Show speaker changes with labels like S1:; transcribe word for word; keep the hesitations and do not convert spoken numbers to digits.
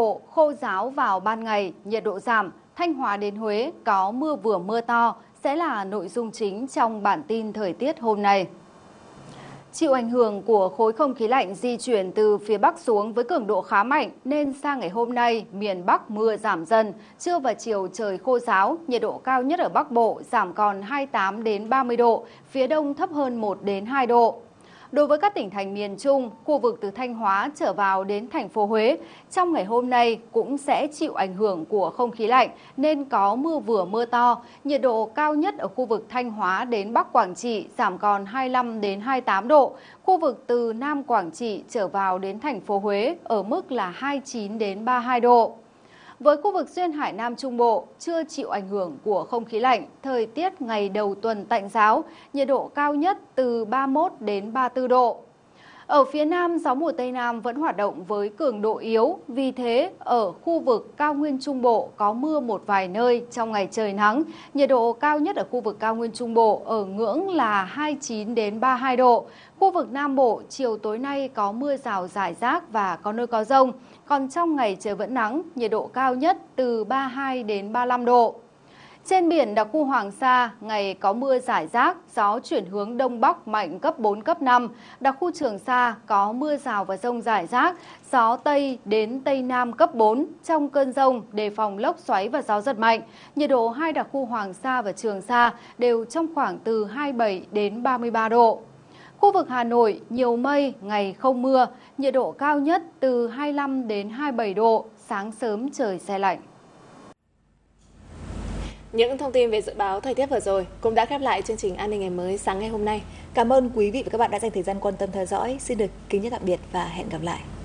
S1: Bộ khô ráo vào ban ngày, nhiệt độ giảm. Thanh Hóa đến Huế có mưa vừa mưa to sẽ là nội dung chính trong bản tin thời tiết hôm nay. Chịu ảnh hưởng của khối không khí lạnh di chuyển từ phía Bắc xuống với cường độ khá mạnh nên sang ngày hôm nay miền Bắc mưa giảm dần, trưa và chiều trời khô ráo, nhiệt độ cao nhất ở Bắc Bộ giảm còn hai mươi tám đến ba mươi độ, phía Đông thấp hơn một đến hai độ. Đối với các tỉnh thành miền Trung, khu vực từ Thanh Hóa trở vào đến thành phố Huế, trong ngày hôm nay cũng sẽ chịu ảnh hưởng của không khí lạnh nên có mưa vừa mưa to. Nhiệt độ cao nhất ở khu vực Thanh Hóa đến Bắc Quảng Trị giảm còn hai mươi lăm đến hai mươi tám độ. Khu vực từ Nam Quảng Trị trở vào đến thành phố Huế ở mức là hai mươi chín đến ba mươi hai độ. Với khu vực duyên hải Nam Trung Bộ, chưa chịu ảnh hưởng của không khí lạnh, thời tiết ngày đầu tuần tạnh giáo, nhiệt độ cao nhất từ ba mươi mốt đến ba mươi tư độ. Ở phía Nam, gió mùa Tây Nam vẫn hoạt động với cường độ yếu, vì thế ở khu vực cao nguyên Trung Bộ có mưa một vài nơi trong ngày trời nắng. Nhiệt độ cao nhất ở khu vực cao nguyên Trung Bộ ở ngưỡng là hai mươi chín đến ba mươi hai độ. Khu vực Nam Bộ, chiều tối nay có mưa rào rải rác và có nơi có dông. Còn trong ngày trời vẫn nắng, nhiệt độ cao nhất từ ba mươi hai đến ba mươi lăm độ. Trên biển đặc khu Hoàng Sa, ngày có mưa rải rác, gió chuyển hướng Đông Bắc mạnh cấp bốn, cấp năm. Đặc khu Trường Sa có mưa rào và dông rải rác, gió Tây đến Tây Nam cấp bốn. Trong cơn dông, đề phòng lốc xoáy và gió giật mạnh. Nhiệt độ hai đặc khu Hoàng Sa và Trường Sa đều trong khoảng từ hai mươi bảy đến ba mươi ba độ. Khu vực Hà Nội, nhiều mây, ngày không mưa, nhiệt độ cao nhất từ hai mươi lăm đến hai mươi bảy độ, sáng sớm trời se lạnh.
S2: Những thông tin về dự báo thời tiết vừa rồi cũng đã khép lại chương trình An ninh ngày mới sáng ngày hôm nay. Cảm ơn quý vị và các bạn đã dành thời gian quan tâm theo dõi. Xin được kính chào tạm biệt và hẹn gặp lại.